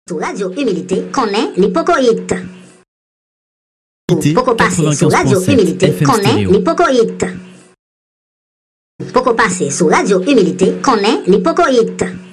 Sous Radio Humilité, connaît l'hypocoïte. Poco passé sous Radio Humilité, connaît l'hypocoïte. Poco passé sous Radio Humilité, connaît l'hypocoïte.